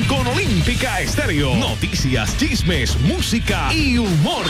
con Olímpica Estéreo. Noticias, chismes, música y humor.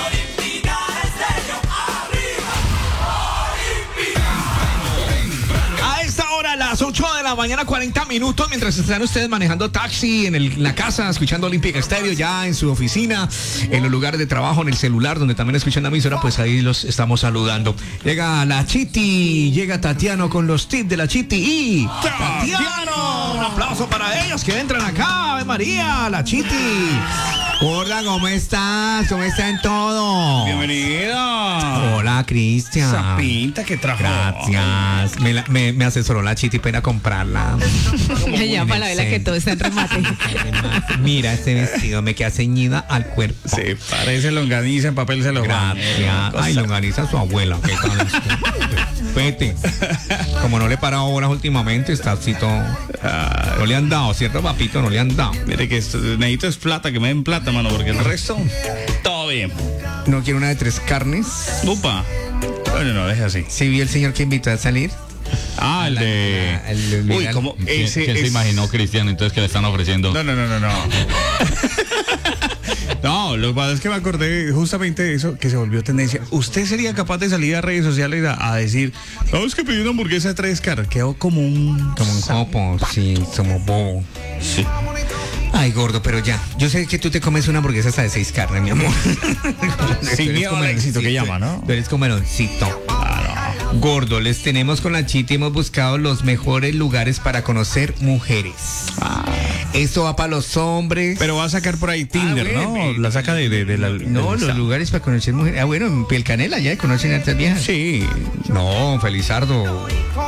A las 8 de la mañana, 40 minutos, mientras están ustedes manejando taxi en la casa, escuchando Olímpica Estéreo, ya en su oficina, en los lugares de trabajo, en el celular, donde también escuchan la emisora, pues ahí los estamos saludando. Llega la Chiti, llega Tatiano con los tips de la Chiti y Tatiano. Un aplauso para ellos que entran acá. Ave María, la Chiti. Hola, ¿cómo estás? ¿Cómo está en todo? Bienvenido. Hola, Cristian. Esa pinta que trajo. Gracias. Me asesoró la Chiti para comprarla. Ya para la vela que todo está en remate. Mira, este vestido me queda ceñida al cuerpo. Sí, parece longaniza en papel celofán. Gracias. Ay, longaniza a su abuela. ¿Qué tal? Vete. Como no le he parado horas últimamente, está así todo. No le han dado, ¿cierto, papito? No le han dado. Mire que necesito es plata, que me den plata, mano, porque el resto, todo bien. ¿No quiere una de 3 carnes? Upa. Bueno, no, deje así. ¿Sí vio el señor que invitó a salir? Ah, el de... Uy, como ese... ¿Quién se imaginó, Cristian, entonces que le están ofreciendo? No. No, lo que pasa es que me acordé justamente de eso, que se volvió tendencia. ¿Usted sería capaz de salir a redes sociales a decir, vamos que pedí una hamburguesa de 3 carnes? Quedó como un copo, sí, somos bobo. Sí. Ay, gordo, pero ya. Yo sé que tú te comes una hamburguesa hasta de 6 carnes, mi amor. Sin miedo al éxito que llama, ¿no? Tú eres comeloncito. Gordo, les tenemos con la Chiti, hemos buscado los mejores lugares para conocer mujeres. Esto va para los hombres. Pero va a sacar por ahí Tinder, ¿no? La saca de la... No, los lugares para conocer mujeres. Bueno, en Pielcanela ya conocen a estas viejas. Sí. No, Felizardo.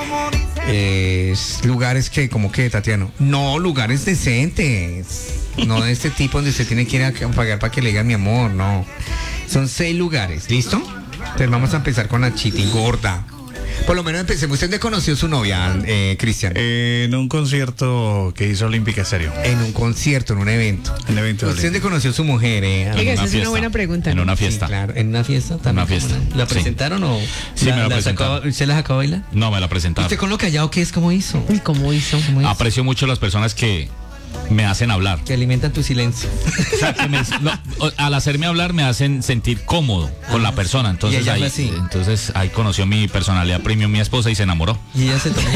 Lugares que, como que, Tatiano. No, lugares decentes. No de este tipo donde se tiene que ir a pagar para que le diga mi amor, no. Son 6 lugares, ¿listo? Entonces vamos a empezar con la Chiti gorda. Por lo menos empecemos. ¿Usted dónde conoció a su novia, Cristian? En un concierto que hizo Olímpica Estéreo. En un concierto, en un evento. En evento. ¿Usted dónde conoció a su mujer? Oiga, esa es una buena pregunta. En una fiesta. Sí, claro. ¿En una fiesta también? Una fiesta. ¿La presentaron o...? Sí, me la presentaron. ¿Usted la sacó a bailar? No, me la presentaron. ¿Usted con lo callado qué es? ¿Cómo hizo? ¿Cómo hizo? Aprecio mucho las personas que me hacen hablar. Que alimentan tu silencio. O sea, al hacerme hablar me hacen sentir cómodo con la persona. Entonces ahí conoció mi personalidad premium, mi esposa, y se enamoró. Y ella se tomó.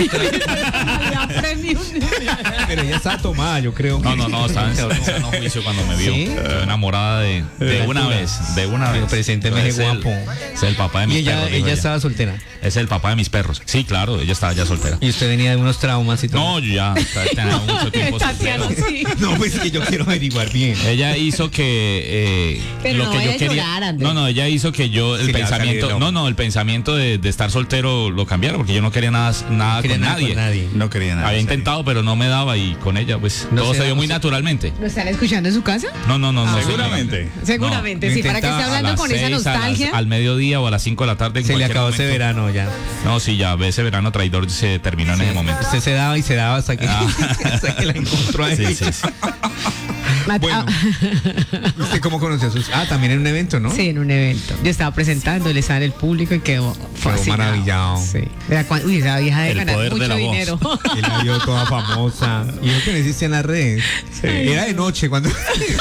Pero ella estaba tomada, yo creo. No, estaba en juicio cuando me vio. ¿Sí? Enamorada de una vez. Presénteme ese guapo. Es el papá de mis perros. ¿Y ella estaba soltera? Es el papá de mis perros. Sí, claro, ella estaba ya soltera. ¿Y usted venía de unos traumas y todo? No, yo ya tenía mucho tiempo soltero. Sí. No, pues es que yo quiero averiguar bien. Ella hizo que pero lo no que yo vaya a quería. llorar, Andrés. No, ella hizo que yo el pensamiento de estar soltero lo cambiara, porque yo no quería nada con nadie. No quería nada. Había intentado, pero no me daba, y con ella pues todo se dio muy naturalmente. ¿Lo están escuchando en su casa? No. Seguramente. Seguramente, sí, para que esté hablando con esa nostalgia. Al mediodía o a las 5 de la tarde. Se le acabó ese verano ya. No, sí, ya ese verano traidor se terminó en ese momento. Usted se daba y se daba hasta que la encontró ahí. Sí. Bueno, ¿usted cómo conoció a sus...? También en un evento, ¿no? Sí, en un evento. Yo estaba presentando, le estaba en el público y quedó maravillado. Sí. Uy, esa vieja de ganar poder de mucho la voz. dinero. Y la vio toda famosa. Y eso que no existía en las redes. Sí. Era de noche cuando...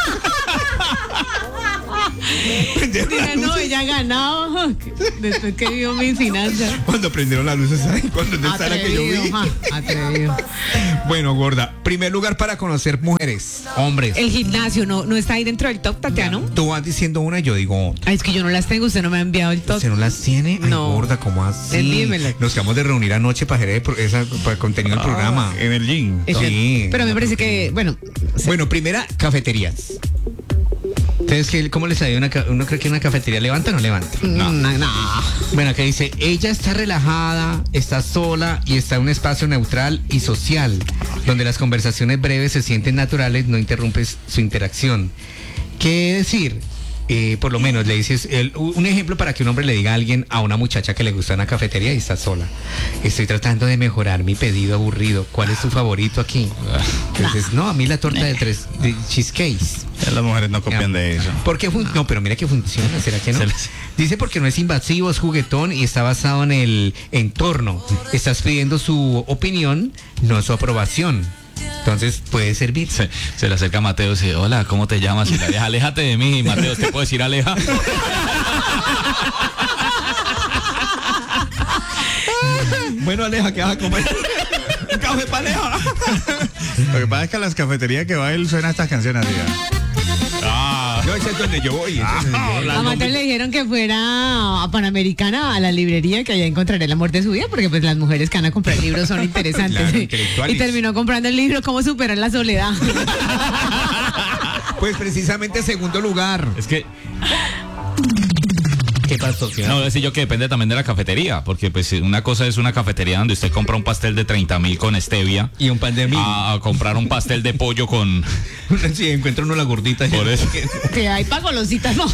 Diga, no, ella ha ganado después que vio mis finanzas. Cuando prendieron las luces ahí, cuando está la que yo vi. Atrevido. Bueno, gorda, primer lugar para conocer mujeres, hombres. El gimnasio no está ahí dentro del top, Tatiano. Tú vas diciendo una y yo digo otra. Ay, es que yo no las tengo, usted no me ha enviado el top. ¿Usted no las tiene? Ay, no. Gorda, ¿cómo así? Dímela. Nos quedamos de reunir anoche para el contenido del programa. En el gym. Sí. Pero me parece que, bueno. Bueno, primera, cafeterías. Entonces, ¿cómo les salió uno cree que una cafetería levanta o no levanta? No. Bueno, acá dice, ella está relajada, está sola y está en un espacio neutral y social, donde las conversaciones breves se sienten naturales, no interrumpes su interacción. ¿Qué decir? Por lo menos le dices un ejemplo para que un hombre le diga a alguien, a una muchacha que le gusta una cafetería y está sola: estoy tratando de mejorar mi pedido aburrido, ¿cuál es tu favorito aquí? Entonces, no, a mí la torta de cheesecakes. Las mujeres no copian de eso. ¿Por qué no, pero mira que funciona, ¿será que no? Dice porque no es invasivo, es juguetón y está basado en el entorno. Estás pidiendo su opinión, no su aprobación. Entonces puede servir. Se le acerca a Mateo y dice, hola, ¿cómo te llamas? Y la vieja, aléjate de mí. Y Mateo, ¿te puedo decir aleja? Bueno, Aleja, ¿qué vas a comer? Un café para Aleja. Lo que pasa es que a las cafeterías que va él suena estas canciones así. No, ese es donde yo voy. A Mateo le dijeron que fuera a Panamericana, a la librería, que allá encontraré el amor de su vida, porque pues las mujeres que van a comprar libros son interesantes. Claro, intelectuales. Y terminó comprando el libro Cómo superar la soledad. Pues precisamente segundo lugar. Es que, ¿Qué pasó? no, decir yo que depende también de la cafetería, porque pues una cosa es una cafetería donde usted compra un pastel de 30.000 con stevia Y un pan de mil. a comprar un pastel de pollo con... Sí, encuentra uno la gordita. Por eso. Que hay pa' golositas, ¿no?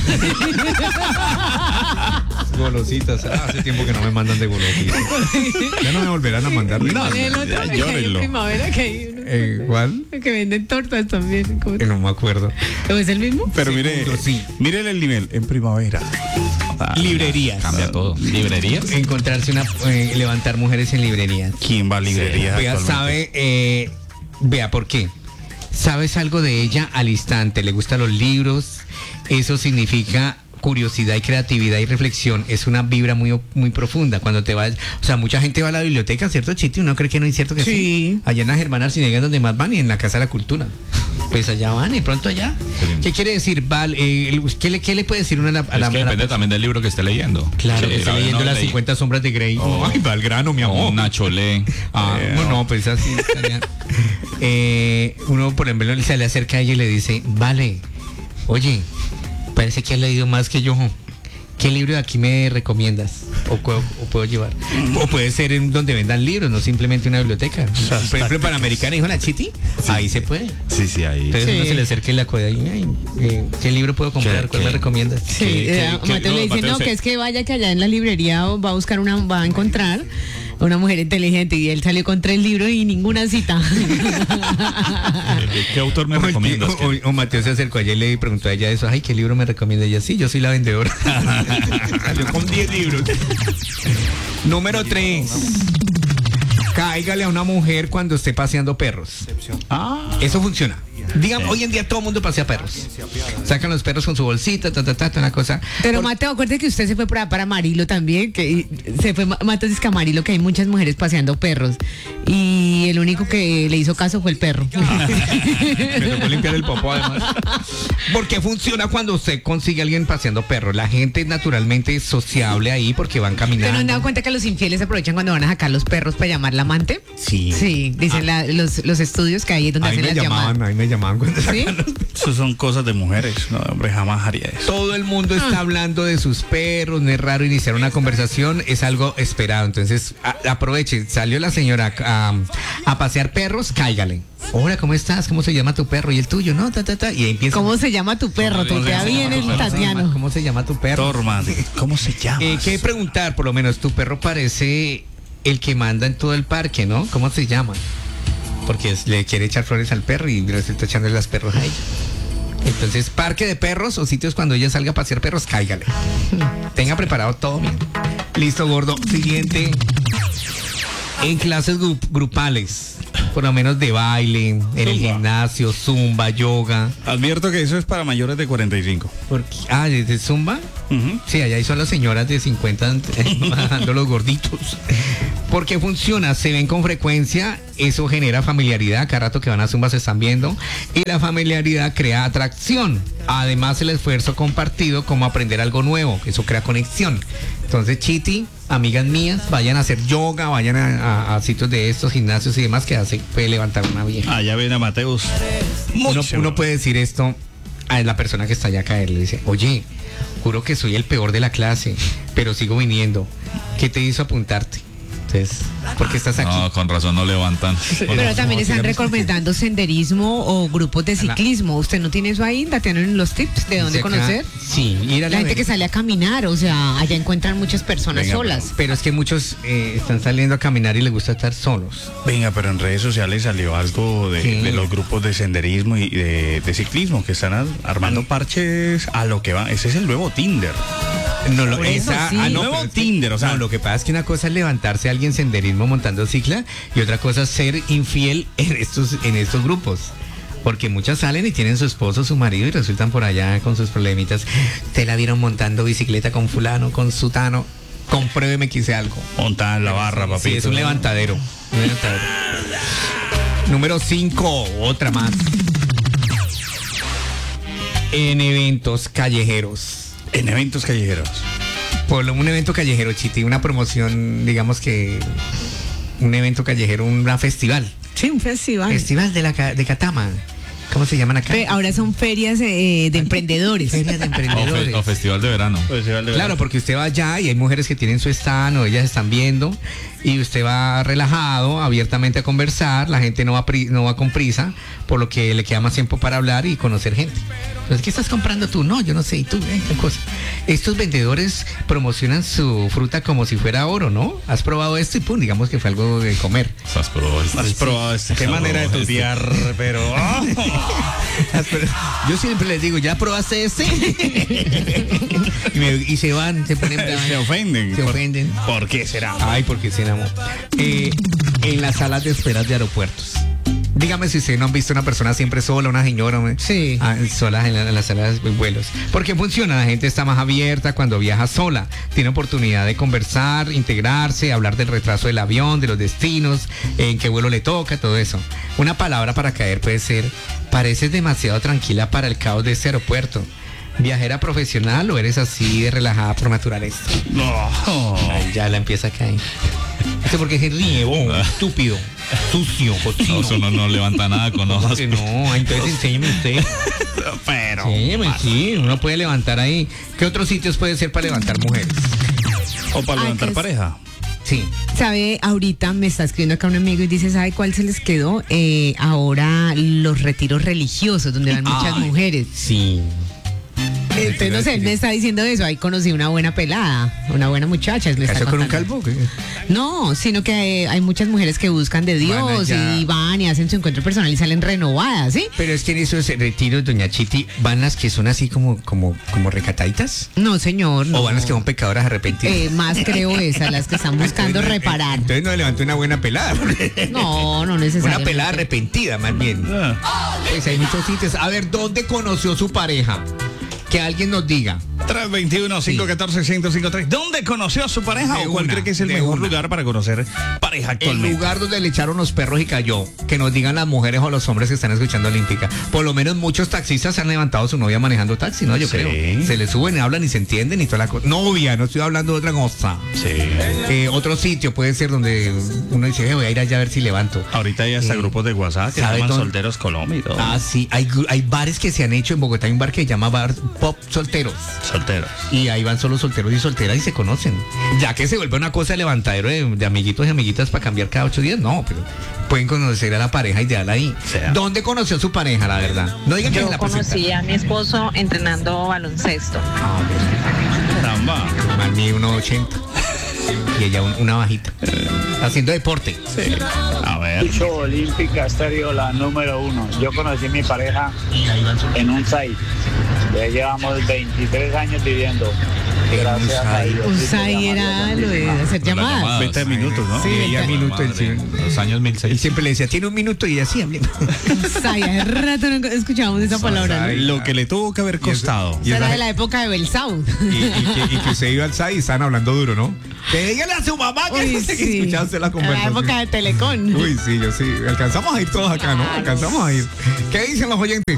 Golositas. Hace tiempo que no me mandan de golositas. Ya no me volverán a mandar nada. ¿Cuál es el otro? ya, Que hay en llórenlo. Primavera que hay uno. ¿Cuál? Que venden tortas también. ¿Cómo? No me acuerdo. ¿O es el mismo? Pero mire, Segundo, sí. miren el nivel en primavera. Librerías. Cambia todo. ¿Librerías? Encontrarse levantar mujeres en librerías. ¿Quién va a librerías? Vea, actualmente? vea por qué. Sabes algo de ella al instante, le gustan los libros, eso significa curiosidad y creatividad y reflexión, es una vibra muy, muy profunda. Cuando te vas, o sea, mucha gente va a la biblioteca, ¿cierto, Chiti? Uno cree que no es cierto que sí. Allá en la Germán Arciniegas donde más van y en la Casa de la Cultura. Pues allá van y pronto allá. Sí. ¿Qué quiere decir, Val? ¿Qué le puede decir uno a la Es que depende también del libro que esté leyendo. Claro, que está la leyendo no las leí. 50 sombras de Grey. Oh. Ay, va al grano, mi O amor. una cholé. No, pues así estaría. Uno, por ejemplo, se le acerca a ella y le dice, vale, oye, parece que has leído más que yo. ¿Qué libro de aquí me recomiendas? ¿O puedo llevar? O puede ser en donde vendan libros, no simplemente una biblioteca. Por ejemplo, en Panamericana, dijo la Chiti, ahí se puede. Sí, ahí. Entonces Sí. uno se le acerca y la coda y, ay, ¿qué libro puedo comprar? ¿Cuál me recomiendas? Sí, ¿Qué- Mateo no, le dice, Mateo no, se- que es que vaya que allá en la librería va a buscar va a encontrar una mujer inteligente, y él salió con 3 libros y ninguna cita. ¿Qué autor me O el recomiendas? tío- o Mateo se acercó a ella y le preguntó a ella eso, ay, ¿qué libro me recomienda? Ella, sí, yo soy la vendedora. Salió con 10 libros. Número 3. Cáigale a una mujer cuando esté paseando perros. Eso funciona. Digan, hoy en día todo el mundo pasea perros. Sacan los perros con su bolsita, una cosa. Pero Mateo, acuérdate que usted se fue para Amarillo también, que se fue Mateo dice que Amarillo, que hay muchas mujeres paseando perros, y el único que le hizo caso fue el perro. Me tocó limpiar el popó además. Porque funciona cuando usted consigue a alguien paseando perros. La gente es naturalmente sociable ahí porque van caminando. ¿Pero no han dado cuenta que los infieles aprovechan cuando van a sacar los perros para llamar la amante? Sí. Sí, dicen los estudios que hay donde Ahí hacen me las llamadas. llamaban, ahí me llamaban cuando ¿Sí? sacan los. Eso son cosas de mujeres. No, hombre, jamás haría eso. Todo el mundo está hablando de sus perros, no es raro iniciar una conversación, es algo esperado. Entonces, aproveche, salió la señora a pasear perros, cáigale. Hola, ¿cómo estás? ¿Cómo se llama tu perro? ¿Y el tuyo? ¿No? Y ahí empieza. ¿Cómo se llama tu perro? Te queda bien el Tatiano. ¿Cómo se llama tu perro? Torman, ¿cómo se llama? ¿Qué preguntar? Por lo menos, tu perro parece el que manda en todo el parque, ¿no? ¿Cómo se llama? Porque le quiere echar flores al perro y le está echando las perros a ella. Entonces, parque de perros o sitios cuando ella salga a pasear perros, cáigale. Tenga preparado todo bien. Listo, gordo. Siguiente. En clases grupales, por lo menos de baile, en el gimnasio, zumba, yoga. Advierto que eso es para mayores de 45. ¿Desde zumba? Ujú. Sí, allá hay son las señoras de 50 bajando los gorditos. Porque funciona, se ven con frecuencia, eso genera familiaridad, cada rato que van a zumba se están viendo, y la familiaridad crea atracción. Además, el esfuerzo compartido como aprender algo nuevo, eso crea conexión. Entonces, Chiti, amigas mías, vayan a hacer yoga, vayan a sitios de estos, gimnasios y demás, que puede levantar una vieja. Allá ven a Mateus. Uno puede decir esto a la persona que está allá a caer, le dice, oye, juro que soy el peor de la clase, pero sigo viniendo. ¿Qué te hizo apuntarte? Entonces, ¿por qué estás aquí? No, con razón no levantan. Pero también están recomendando senderismo o grupos de ciclismo. ¿Usted no tiene eso ahí? ¿Tatiana, en los tips de dónde Dice acá, conocer? Sí, ir a La gente que sale a caminar, o sea, allá encuentran muchas personas Venga, solas. Pero es que muchos están saliendo a caminar y les gusta estar solos. Venga, pero en redes sociales salió algo de, Sí. de los grupos de senderismo y de ciclismo que están armando parches a lo que va. Ese es el nuevo Tinder. No, Por eso sí. nuevo pero Tinder, o sea. no, lo que pasa es que una cosa es levantarse a alguien senderismo montando cicla y otra cosa es ser infiel en estos grupos. Porque muchas salen y tienen su esposo, su marido y resultan por allá con sus problemitas. Te la vieron montando bicicleta con fulano, con sutano. Compruébeme que hice algo. Montada en la barra, papito. Sí, es un levantadero. Número 5, otra más. En eventos callejeros. En eventos callejeros. Por un evento callejero, Chiti, una promoción, digamos que un evento callejero, un festival. Sí, un festival. Festival de Catama. ¿Cómo se llaman acá? Ahora son ferias de emprendedores. Ferias de emprendedores. O festival de verano. Claro, porque usted va allá y hay mujeres que tienen su stand o ellas están viendo y usted va relajado, abiertamente a conversar, la gente no va con prisa, por lo que le queda más tiempo para hablar y conocer gente. Entonces, ¿qué estás comprando tú? No, yo no sé, ¿y tú? ¿Qué cosa? Estos vendedores promocionan su fruta como si fuera oro, ¿no? ¿Has probado esto? Y pum, digamos que fue algo de comer. ¿Has probado esto? Qué manera de tutear, pero... Yo siempre les digo, ¿ya probaste este? y se van, se ponen... Se ofenden. Se ofenden. ¿Por qué será? Ay, porque se enamoró. En las salas de esperas de aeropuertos. Dígame si ustedes no han visto una persona siempre sola, una señora, sí, sola en las salas de vuelos. Porque funciona, la gente está más abierta cuando viaja sola. Tiene oportunidad de conversar, integrarse, hablar del retraso del avión, de los destinos, en qué vuelo le toca, todo eso. Una palabra para caer puede ser: pareces demasiado tranquila para el caos de este aeropuerto. ¿Viajera profesional o eres así de relajada por naturaleza? No. Ay, ya la empieza a caer. ¿Esto porque se ríe, estúpido, sucio, cochino? No, eso no levanta nada con ojos. Que no, entonces enséñeme usted. Pero... Sí, uno puede levantar ahí. ¿Qué otros sitios puede ser para levantar mujeres? O para levantar pareja. Sí. ¿Sabe? Ahorita me está escribiendo acá un amigo y dice, ¿sabe cuál se les quedó? Ahora los retiros religiosos, donde van muchas mujeres. Sí. Entonces, no sé, él me está diciendo eso. Ahí conocí una buena pelada, una buena muchacha. Me está ¿Casó con un contando. calvo? ¿Qué? No, sino que hay muchas mujeres que buscan de Dios y van y hacen su encuentro personal y salen renovadas, ¿sí? Pero es que en esos retiros, doña Chiti, ¿van las que son así como recataditas? No, señor. No. ¿O van las que son pecadoras arrepentidas? Más creo esas, las que están buscando reparar. Entonces no le levantó una buena pelada. No necesariamente. Una pelada arrepentida, más bien. Pues hay muchos sitios. A ver, ¿dónde conoció su pareja? Que alguien nos diga. 321-514-1053. ¿Dónde conoció a su pareja? ¿O cuál cree que es el mejor lugar para conocer pareja actualmente? El lugar donde le echaron los perros y cayó. Que nos digan las mujeres o los hombres que están escuchando Olímpica. Por lo menos muchos taxistas se han levantado a su novia manejando taxi, ¿no? Yo creo. Se le suben, hablan y se entienden y toda la cosa. Novia, no estoy hablando de otra cosa. Sí. Otro sitio puede ser donde uno dice, voy a ir allá a ver si levanto. Ahorita hay hasta grupos de WhatsApp que se llaman Solteros Colombia y todo. Ah, sí. Hay bares que se han hecho en Bogotá. Hay un bar que se llama Bar Pop Solteros. Y ahí van solo solteros y solteras y se conocen. Ya que se vuelve una cosa de levantadero de amiguitos y amiguitas para cambiar cada 8 días, no, pero pueden conocer a la pareja ideal ahí. ¿Dónde conoció a su pareja, la verdad? No digan que Yo la conocí a mi esposo entrenando baloncesto. Caramba. Más mí 1.80 y ella una bajita. Haciendo deporte. Sí. A ver. Show Olímpica Estéreo, la número 1. Yo conocí a mi pareja en un site. Ya llevamos 23 años viviendo. Gracias a Dios. Usai era lo de hacer llamadas. 20 minutos, ¿no? Sí, ella minutos. Los años Él 1006. siempre le decía, tiene un minuto y así hablando. Usai, hace rato no escuchábamos esa palabra, ¿no? Lo que le tuvo que haber costado. Y Era esa- de la época de Belsaud. y que usted iba al SAI y estaban hablando duro, ¿no? Que dígale a su mamá que Uy, no sé qué sí. escuchaba usted la En la conversación. época de Telecom. Uy, sí, yo sí. Alcanzamos a ir todos acá, ¿no? Alcanzamos a ir. ¿Qué dicen los oyentes?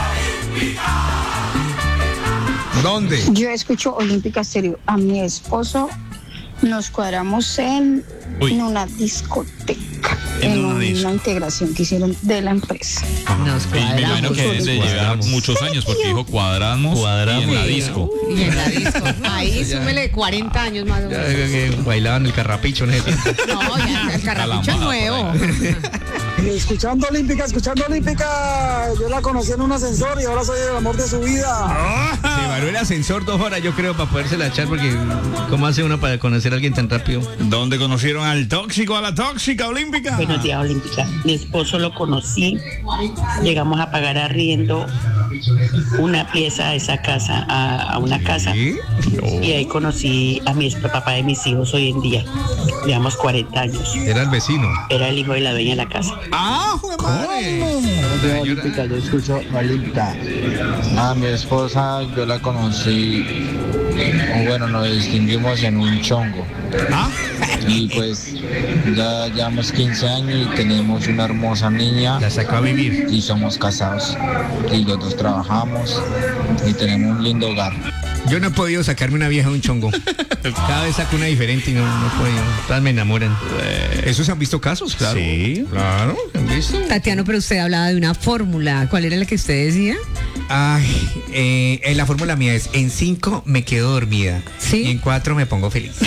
¿Dónde? Yo escucho Olímpica Estéreo. A mi esposo nos cuadramos en una discoteca, en una integración que hicieron de la empresa. Nos Y me imagino cuadramos. que deben de llevar muchos años porque dijo cuadramos y en la disco. Y en la disco. Ahí súmele 40 años más o menos. Bailaban el carrapicho en ese tiempo. No, ya el carrapicho es nuevo. Escuchando Olímpica. Yo la conocí en un ascensor y ahora soy el amor de su vida. Se varó el ascensor 2 horas, yo creo, para podérsela echar, porque ¿cómo hace uno para conocer a alguien tan rápido? ¿Dónde conocieron al tóxico, a la tóxica Olímpica? Buenos días, Olímpica. Mi esposo lo conocí. Llegamos a pagar arriendo una pieza de esa casa a una casa. ¿Sí? Y ahí conocí a mi papá de mis hijos hoy en día. Llevamos 40 años. Era el vecino. Era el hijo de la dueña de la casa. ¡Ah, fue madre! Yo escucho Olímpica. A mi esposa yo la conocí, bueno, nos distinguimos en un chongo. ¿Ah? Y pues ya llevamos 15 años y tenemos una hermosa niña. La sacó a vivir. Y somos casados. Y los dos trabajamos y tenemos un lindo hogar. Yo no he podido sacarme una vieja de un chongo. Cada vez saco una diferente y no he podido. Todas me enamoran. ¿Esos han visto casos? Claro. Sí. Claro, ¿han visto? Tatiano, pero usted hablaba de una fórmula. ¿Cuál era la que usted decía? Ay, la fórmula mía es: en 5 me quedo dormida. ¿Sí? Y en 4 me pongo feliz.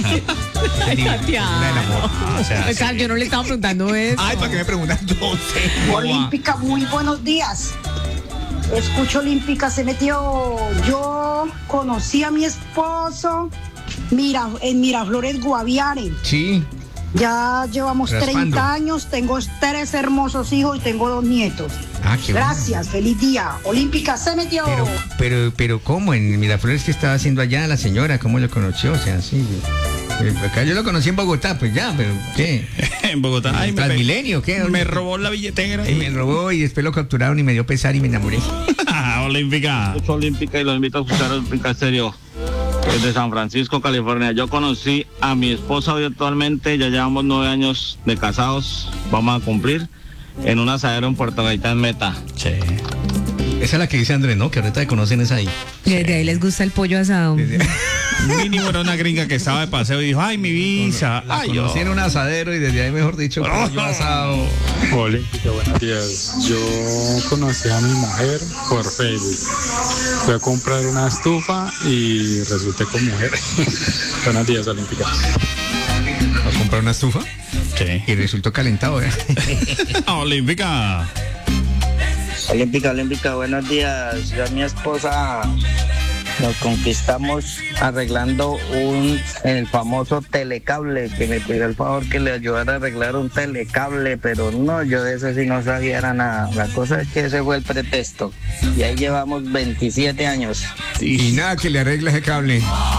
Tatiano. Yo no le estaba preguntando eso. Ay, ¿para qué me preguntan entonces? Olímpica, muy buenos días. Escucho Olímpica, se metió. Yo conocí a mi esposo en Miraflores, Guaviare. Sí. Ya llevamos 30 años, tengo 3 hermosos hijos y tengo 2 nietos. Qué gracias, bueno. Feliz día. Olímpica se metió. Pero ¿cómo? En Miraflores, ¿qué estaba haciendo allá la señora? ¿Cómo lo conoció? O sea, sí. Acá yo lo conocí en Bogotá, pues ya, pero ¿qué? En Bogotá. Ay, Transmilenio, ¿qué? Me robó la billetera. Y me robó y después lo capturaron y me dio pesar y me enamoré. Olímpica. Escucho Olímpica y los invito a escuchar Olímpica Estéreo. Desde San Francisco, California. Yo conocí a mi esposa virtualmente, ya llevamos 9 años de casados, vamos a cumplir, en un asadero en Puerto Gaitán, Meta. Sí. Esa es la que dice Andrés, ¿no? Que ahorita te conocen es ahí. Desde ahí les gusta el pollo asado. Mínimo era una gringa que estaba de paseo y dijo, ay, mi visa. La conocí en un asadero y desde ahí, mejor dicho, pollo asado. Olímpica, buenos días. Yo conocí a mi mujer por Facebook. Fui a comprar una estufa y resulté con mujer. Buenos días, Olímpica. ¿A comprar una estufa? Sí. Y resultó calentado, ¿eh? Olímpica. Olímpica, buenos días. Yo a mi esposa nos conquistamos arreglando el famoso telecable, que me pidió el favor que le ayudara a arreglar un telecable, pero no, yo de eso sí no sabía nada. La cosa es que ese fue el pretexto. Y ahí llevamos 27 años. Y nada que le arregle ese cable.